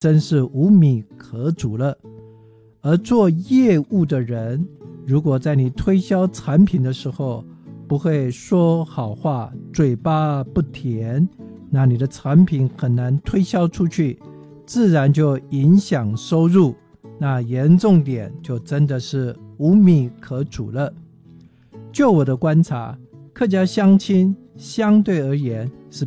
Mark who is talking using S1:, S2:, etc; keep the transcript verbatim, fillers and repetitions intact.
S1: 真是无米可煮了。而做业务的人，如果在你推销产品的时候不会说好话，嘴巴不甜，那你的产品很难推销出去，自然就影响收入，那严重点就真的是无米可煮了。就我的观察，客家乡亲相对而言是